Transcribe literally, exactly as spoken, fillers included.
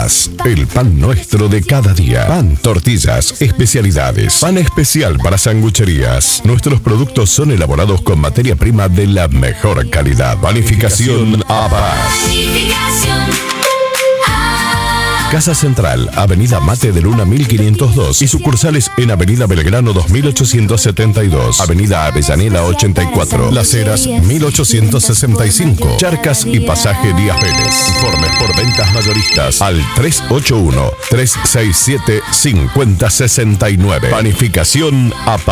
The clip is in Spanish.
Tortillas, el pan nuestro de cada día. Pan, tortillas, especialidades. Pan especial para sangucherías. Nuestros productos son elaborados con materia prima de la mejor calidad. Panificación Abad. Casa Central, Avenida Mate de Luna mil quinientos dos y sucursales en Avenida Belgrano dos mil ochocientos setenta y dos, Avenida Avellaneda ochenta y cuatro, Las Heras mil ochocientos sesenta y cinco, Charcas y Pasaje Díaz Vélez. Informes por ventas mayoristas al tres ocho uno, tres seis siete, cinco cero seis nueve. Panificación A P A.